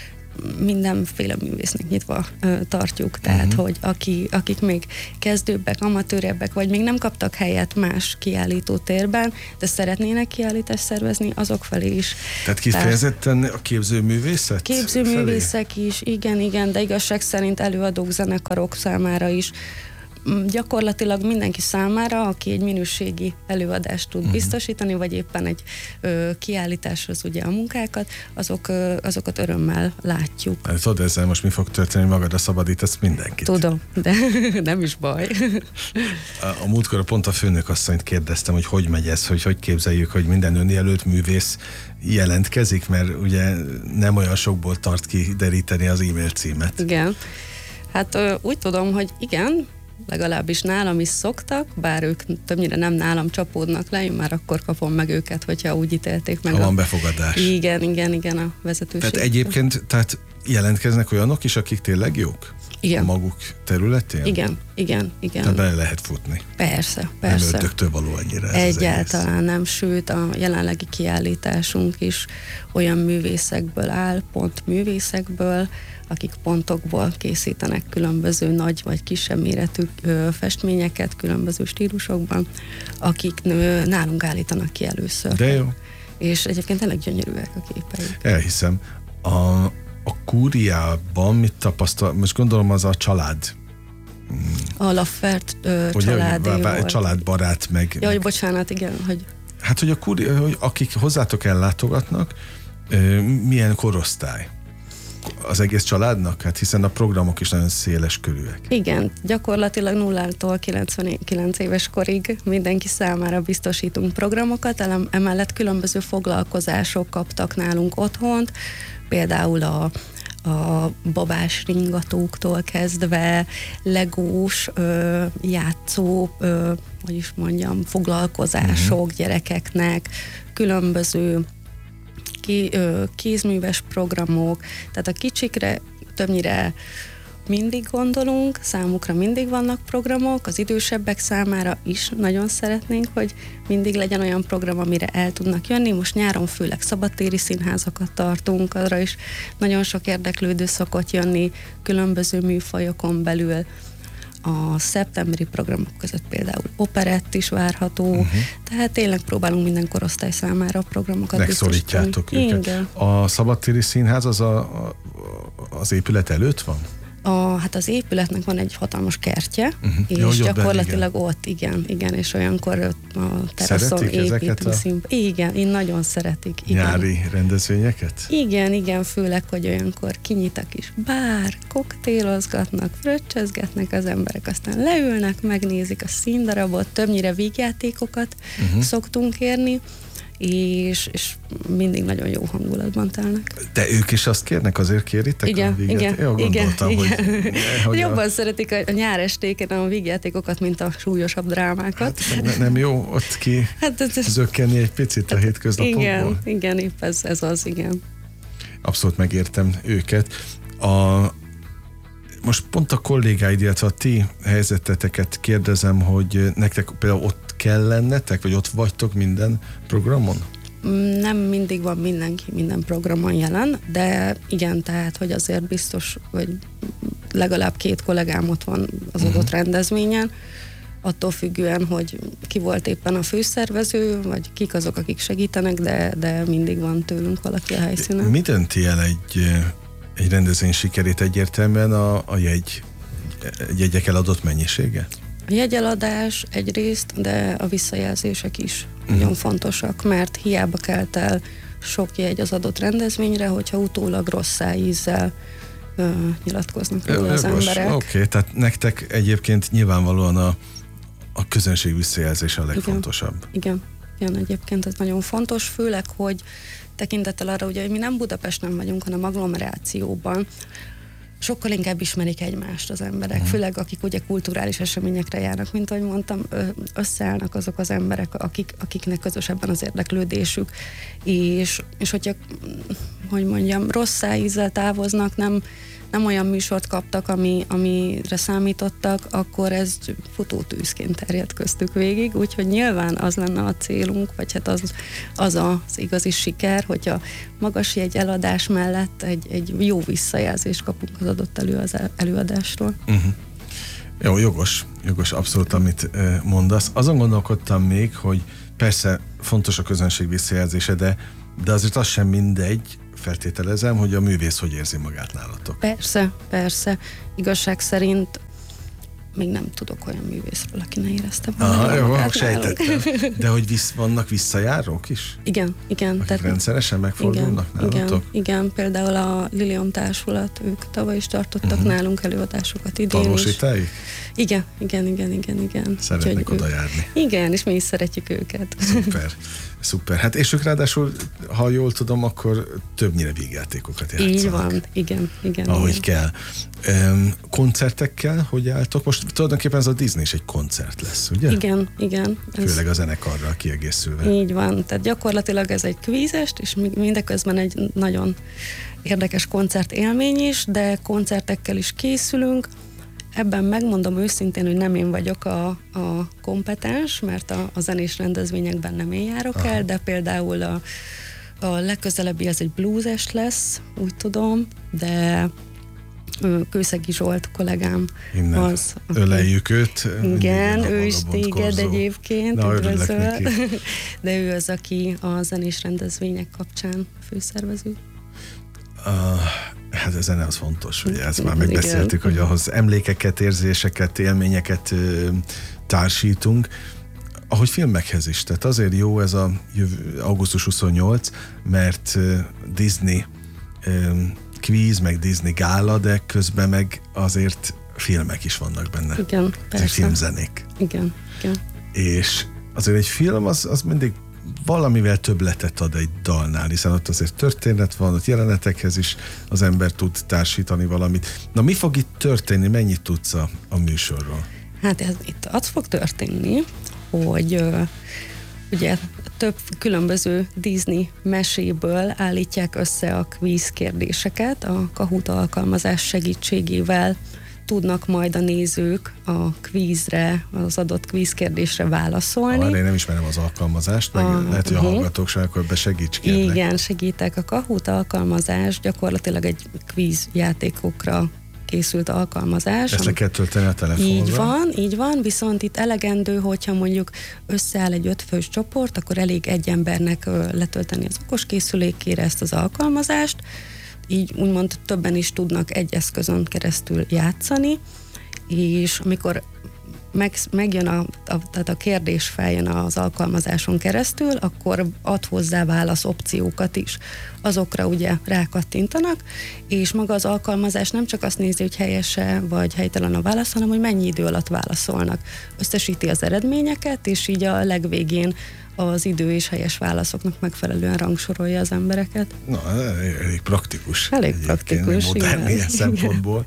mindenféle művésznek nyitva tartjuk, tehát hogy akik még kezdőbbek, amatőrebbek, vagy még nem kaptak helyet más kiállítótérben, de szeretnének kiállítást szervezni, azok felé is. Tehát kifejezetten a képzőművészet? Képzőművészek is, igen, de igazság szerint előadók, zenekarok számára is. Gyakorlatilag mindenki számára, aki egy minőségi előadást tud biztosítani, vagy éppen egy kiállításhoz ugye a munkákat, azokat örömmel látjuk. Hát, tudod, ezzel most mi fog történni, magadra szabadítasz mindenkit. Tudom, de nem is baj. A múltkor pont a főnökasszonyt kérdeztem, hogy megy ez, hogy képzeljük, hogy minden önjelölt művész jelentkezik, mert ugye nem olyan sokból tart kideríteni az e-mail címet. Igen. Hát úgy tudom, hogy igen, legalábbis nálam is szoktak, bár ők többnyire nem nálam csapódnak le, én már akkor kapom meg őket, hogyha úgy ítélték meg. Ha van befogadás. Igen, a vezetőség. Tehát egyébként jelentkeznek olyanok is, akik tényleg jók? Igen. A maguk területén? Igen. Tehát bele lehet futni. Persze. Nem ördögtől való annyira ez egyáltalán nem, sőt a jelenlegi kiállításunk is olyan művészekből áll, pont művészekből, akik pontokból készítenek különböző nagy vagy kisebb méretű festményeket különböző stílusokban, akik nálunk állítanak ki először. De jó. És egyébként tényleg gyönyörűek a képei. Elhiszem. A kúriában mit tapasztal? Most gondolom az a család. A Laffert családé volt. Családbarát meg. Ja, hogy bocsánat, igen, hogy... Hát, hogy a kúria, hogy akik hozzátok ellátogatnak, milyen korosztály? Az egész családnak? Hát hiszen a programok is nagyon széles körűek. Igen, gyakorlatilag 0-tól 99 éves korig mindenki számára biztosítunk programokat, emellett különböző foglalkozások kaptak nálunk otthont, például a babás ringatóktól kezdve, legós, játszó, hogy is mondjam, foglalkozások gyerekeknek, különböző kézműves programok, tehát a kicsikre többnyire mindig gondolunk, számukra mindig vannak programok, az idősebbek számára is nagyon szeretnénk, hogy mindig legyen olyan program, amire el tudnak jönni. Most nyáron főleg szabadtéri színházakat tartunk, arra is nagyon sok érdeklődő szokott jönni különböző műfajokon belül. A szeptemberi programok között például operett is várható, tehát tényleg próbálunk minden korosztály számára a programokat megszorítjátok őket. Igen. A szabadtéri színház az az épület előtt van? Hát az épületnek van egy hatalmas kertje, és Jó, gyakorlatilag ott, igen, és olyankor a teraszon építünk. Igen, én nagyon szeretik. Igen. Nyári rendezvényeket? Igen, főleg, hogy olyankor kinyit a kis bár, koktélozgatnak, fröccsözgetnek az emberek, aztán leülnek, megnézik a színdarabot, többnyire vígjátékokat szoktunk érni, és mindig nagyon jó hangulatban telnek. De ők is azt kérnek, azért kéritek a vígjátékokat? Jó, gondoltam, hogy jobban szeretik a nyárestéken a vígjátékokat, mint a súlyosabb drámákat. Hát, nem jó ott ki zökkenni egy picit a hétköznapokból? Igen, épp ez az, igen. Abszolút megértem őket. Most pont a kollégáid, illetve a ti helyzeteteket kérdezem, hogy nektek például ott kell lennetek, vagy ott vagytok minden programon? Nem mindig van mindenki minden programon jelen, de igen, tehát, hogy azért biztos, hogy legalább 2 kollégám ott van az adott rendezvényen, attól függően, hogy ki volt éppen a főszervező, vagy kik azok, akik segítenek, de mindig van tőlünk valaki a helyszínen. Mi dönti el egy rendezvény sikerét? Egyértelműen a jegyek eladott mennyisége? A jegyeladás egyrészt, de a visszajelzések is nagyon fontosak, mert hiába kelt el sok jegy az adott rendezvényre, hogyha utólag rossz szájízzel nyilatkoznak róla az emberek. Oké, tehát nektek egyébként nyilvánvalóan a közönség visszajelzése a legfontosabb. Igen, egyébként ez nagyon fontos, főleg, hogy tekintettel arra, ugye, hogy mi nem Budapesten vagyunk, hanem agglomerációban, sokkal inkább ismerik egymást az emberek, főleg akik ugye kulturális eseményekre járnak, mint ahogy mondtam, összeállnak azok az emberek, akiknek közös ebben az érdeklődésük, és hogyha, hogy mondjam, rossz szájízzel távoznak, nem olyan műsort kaptak, amire számítottak, akkor ez futótűzként terjed köztük végig, úgyhogy nyilván az lenne a célunk, vagy hát az igazi siker, hogyha magas jegy eladás mellett egy jó visszajelzést kapunk az adott előadásról. Jó, jogos abszolút, amit mondasz. Azon gondolkodtam még, hogy persze fontos a közönség visszajelzése, de azért az sem mindegy, feltételezem, hogy a művész hogy érzi magát nálatok. Persze. Igazság szerint még nem tudok olyan művészről, aki ne érezte volna jó, sejtettem. De hogy vannak visszajárók is? Igen. Akik rendszeresen megfordulnak nálatok? Igen, például a Lilium Társulat, ők tavaly is tartottak nálunk előadásokat idén is. Valósítáig? Igen. Szeretnek oda járni. Igen, és mi is szeretjük őket. Szuper. Hát és ők ráadásul, ha jól tudom, akkor többnyire vígjátékokat játszanak. Így van, igen. Ahogy kell. Koncertekkel hogy álltok? Most tulajdonképpen ez a Disney is egy koncert lesz, ugye? Igen. Főleg a zenekarral kiegészülve. Így van, tehát gyakorlatilag ez egy kvízest, és mindeközben egy nagyon érdekes koncertélmény is, de koncertekkel is készülünk. Ebben megmondom őszintén, hogy nem én vagyok a kompetens, mert a zenés rendezvényekben nem én járok el, de például a legközelebbi ez egy blues-est lesz, úgy tudom, de Kőszegi Zsolt kollégám innen az. Öleljük őt. Igen, ő is téged egyébként, üdvözöl. De ő az, aki a zenés rendezvények kapcsán főszervező. Hát a zene az fontos, ugye ezt már megbeszéltük, hogy ahhoz emlékeket, érzéseket, élményeket társítunk. Ahogy filmekhez is, tehát azért jó ez a augusztus 28, mert Disney kvíz, meg Disney gála, de közben meg azért filmek is vannak benne. Igen, persze. Filmzenék. Igen. És azért egy film az mindig valamivel többletet ad egy dalnál, hiszen ott azért történet van, ott jelenetekhez is az ember tud társítani valamit. Na, mi fog itt történni? Mennyit tudsz a műsorról? Hát itt az fog történni, hogy ugye több különböző Disney meséből állítják össze a kvíz kérdéseket, a Kahoot alkalmazás segítségével tudnak majd a nézők a kvízre, az adott kvíz kérdésre válaszolni. Én nem ismerem az alkalmazást, meg lehet, hogy a hallgatók sem, akkor segíts kérlek. Igen, segítek. A Kahoot alkalmazás gyakorlatilag egy kvíz játékokra készült alkalmazás. Ezt le kell tölteni a telefonra. Így van, viszont itt elegendő, hogyha mondjuk összeáll egy 5 fős csoport, akkor elég egy embernek letölteni az okoskészülékére ezt az alkalmazást, így úgymond többen is tudnak egy eszközön keresztül játszani, és amikor megjön tehát a kérdés feljön az alkalmazáson keresztül, akkor ad hozzá válasz opciókat is. Azokra ugye rákattintanak, és maga az alkalmazás nem csak azt nézi, hogy helyese vagy helytelen a válasz, hanem hogy mennyi idő alatt válaszolnak. Összesíti az eredményeket, és így a legvégén az idő és helyes válaszoknak megfelelően rangsorolja az embereket. Na, elég praktikus. Elég praktikus, modern ilyen szempontból.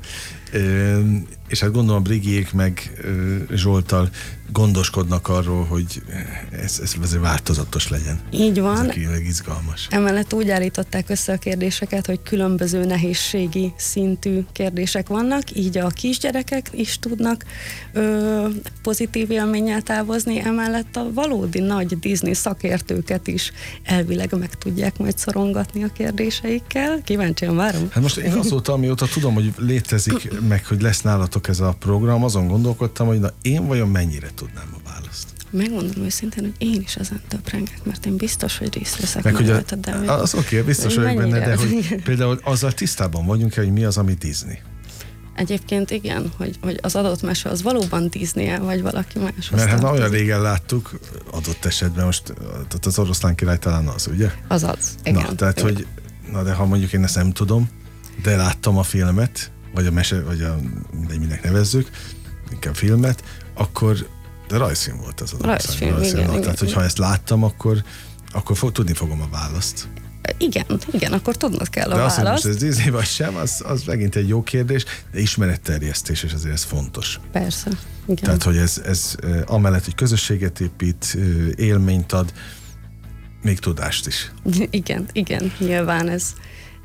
És hát gondolom Brigiék meg Zsolttal gondoskodnak arról, hogy ez azért változatos legyen. Így van. Ez akileg izgalmas. Emellett úgy állították össze a kérdéseket, hogy különböző nehézségi szintű kérdések vannak, így a kisgyerekek is tudnak pozitív élménnyel távozni, emellett a valódi nagy Disney szakértőket is elvileg meg tudják majd szorongatni a kérdéseikkel. Kíváncsian várom. Hát most én azóta, amióta tudom, hogy létezik, meg hogy lesz nálatok ez a program, azon gondolkodtam, hogy na én vajon mennyire tudnám a választ. Megmondom őszintén, hogy én is ezen töprengek, mert én biztos, hogy részt veszek meg, rajta, de... Az oké, biztos vagyok benne, de hogy például azzal tisztában vagyunk, hogy mi az, ami Disney. Egyébként igen, hogy az adott mese az valóban Disney-e, vagy valaki más. Mert hát olyan régen láttuk, adott esetben most, tehát az Oroszlán király talán az, ugye? Az, igen. Na, tehát, igen. hogy, na de ha mondjuk én ezt nem tudom, de láttam a filmet, vagy a mese, vagy a minek nevezzük, inkább filmet, akkor de rajzfilm volt az a rajzfilm. Tehát, hogyha ezt láttam, akkor tudni fogom a választ. Igen, akkor tudnod kell a de választ. De azt, hogy most ez Disney vagy sem, az megint egy jó kérdés, de ismeretterjesztés, és azért ez fontos. Persze, igen. Tehát, hogy ez amellett, hogy közösséget épít, élményt ad, még tudást is. Igen, nyilván ez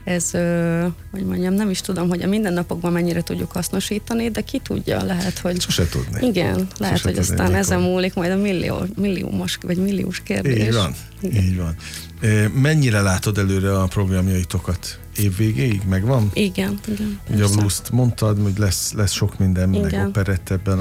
hogy mondjam, nem is tudom, hogy a mindennapokban mennyire tudjuk hasznosítani, de ki tudja, lehet, hogy... Sose tudni. Igen, lehet, hogy aztán ezen múlik majd a milliós kérdés. Így van. Mennyire látod előre a programjaitokat? Év végéig megvan? Igen. Ugye a Blues-t mondtad, hogy lesz sok minden, meg operett ebben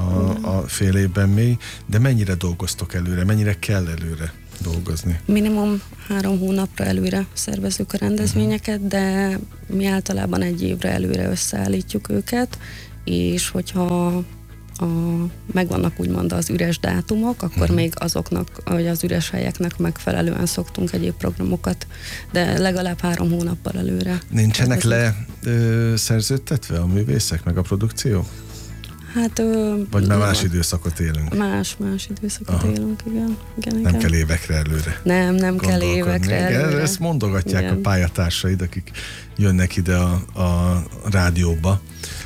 a fél évben még, de mennyire dolgoztok előre? Mennyire kell előre dolgozni? Minimum 3 hónapra előre szervezzük a rendezvényeket, de mi általában 1 évre előre összeállítjuk őket, és hogyha megvannak úgymond az üres dátumok, akkor még azoknak, vagy az üres helyeknek megfelelően szoktunk egyéb programokat, de legalább 3 hónappal előre. Nincsenek szerződtetve a művészek, meg a produkció? Hát, vagy már más időszakot élünk? Más időszakot élünk, igen. Nem kell évekre előre. Nem kell évekre előre. Ezt mondogatják a pályatársaid, akik jönnek ide a rádióba.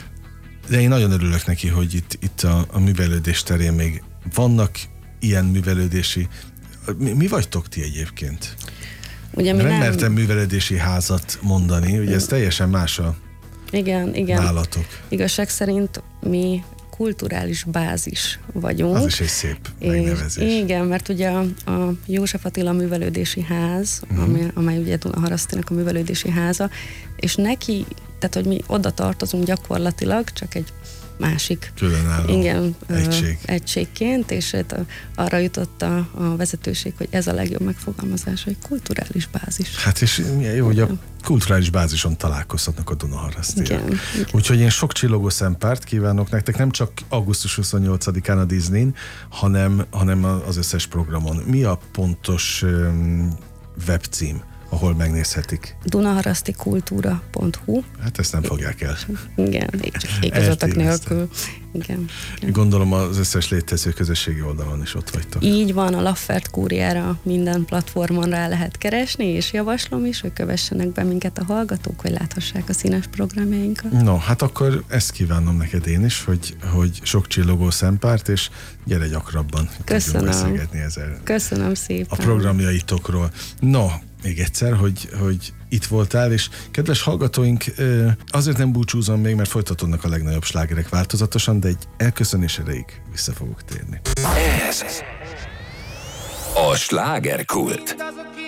De én nagyon örülök neki, hogy itt a művelődés terén még vannak ilyen művelődési... Mi vagytok ti egyébként? Ugye nem mertem művelődési házat mondani, ugye ez teljesen más a nálatok. Igazság szerint mi kulturális bázis vagyunk. Az is egy szép megnevezés. Igen, mert ugye a József Attila Művelődési Ház, amely ugye Dunaharasztinak a művelődési háza, és neki, tehát hogy mi oda tartozunk gyakorlatilag, csak egy másik különálló egységként, és arra jutott a vezetőség, hogy ez a legjobb megfogalmazás, hogy kulturális bázis. Hát és milyen jó, hogy a kulturális bázison találkozhatnak a Dunaharasztiak. Úgyhogy én sok csillogó szempárt kívánok nektek, nem csak augusztus 28-án a Disneyn, hanem az összes programon. Mi a pontos webcím, ahol megnézhetik? dunaharasztikultúra.hu. Hát ezt nem fogják el. Igen, igazatok nélkül. Igen. Gondolom az összes létező közösségi oldalon is ott vagytok. Így van, a Laffert Kúriára minden platformon rá lehet keresni, és javaslom is, hogy kövessenek be minket a hallgatók, hogy láthassák a színes programjainkat. No, hát akkor ezt kívánom neked én is, hogy sok csillogó szempárt, és gyere gyakrabban. Köszönöm. Beszélgetni ezzel. Köszönöm szépen. A programjaitokról. No, még egyszer, hogy itt voltál, és kedves hallgatóink, azért nem búcsúzom még, mert folytatódnak a legnagyobb slágerek változatosan, de egy elköszönés erejéig vissza fogok térni. Ez a slágerkult.